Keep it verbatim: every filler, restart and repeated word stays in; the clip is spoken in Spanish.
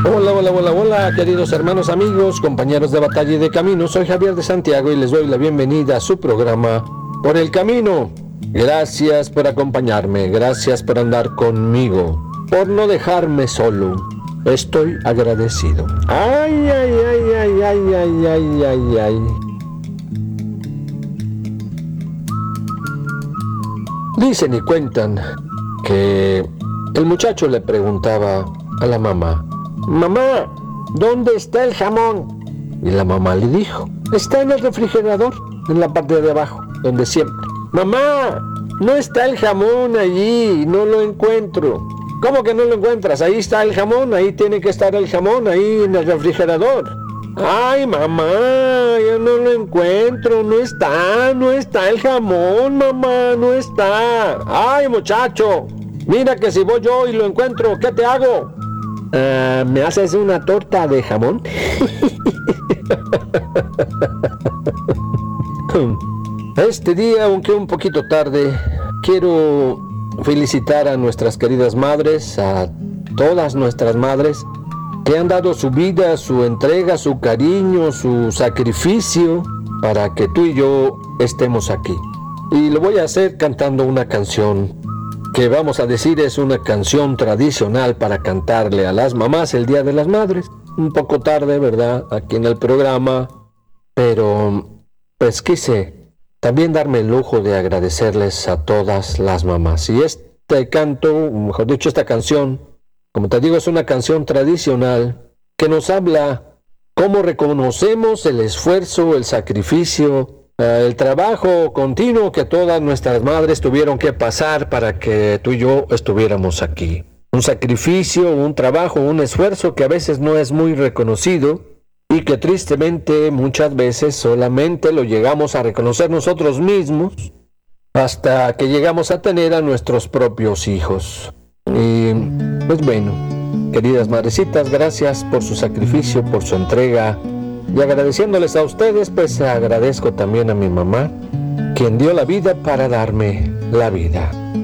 Hola, hola, hola, hola, queridos hermanos, amigos, compañeros de batalla y de camino. Soy Javier de Santiago y les doy la bienvenida a su programa Por el Camino. Gracias por acompañarme, gracias por andar conmigo, por no dejarme solo. Estoy agradecido. Ay, ay, ay, ay, ay, ay, ay, ay, ay. Dicen y cuentan que el muchacho le preguntaba a la mamá: mamá, ¿dónde está el jamón? Y la mamá le dijo: está en el refrigerador, en la parte de abajo, donde siempre. Mamá, no está el jamón allí, no lo encuentro. ¿Cómo que no lo encuentras? Ahí está el jamón, ahí tiene que estar el jamón, ahí en el refrigerador. Ay, mamá, yo no lo encuentro, no está, no está el jamón, mamá, no está. Ay, muchacho, mira que si voy yo y lo encuentro, ¿qué te hago? Uh, ¿Me haces una torta de jamón? Este día, aunque un poquito tarde, quiero felicitar a nuestras queridas madres, a todas nuestras madres, que han dado su vida, su entrega, su cariño, su sacrificio para que tú y yo estemos aquí. Y lo voy a hacer cantando una canción que, vamos a decir, es una canción tradicional para cantarle a las mamás el Día de las Madres. Un poco tarde, ¿verdad?, aquí en el programa, pero pues quise también darme el lujo de agradecerles a todas las mamás. Y este canto, mejor dicho, esta canción, como te digo, es una canción tradicional que nos habla cómo reconocemos el esfuerzo, el sacrificio, el trabajo continuo que todas nuestras madres tuvieron que pasar para que tú y yo estuviéramos aquí. Un sacrificio, un trabajo, un esfuerzo que a veces no es muy reconocido y que tristemente muchas veces solamente lo llegamos a reconocer nosotros mismos hasta que llegamos a tener a nuestros propios hijos. Y pues bueno, queridas madrecitas, gracias por su sacrificio, por su entrega. Y agradeciéndoles a ustedes, pues agradezco también a mi mamá, quien dio la vida para darme la vida.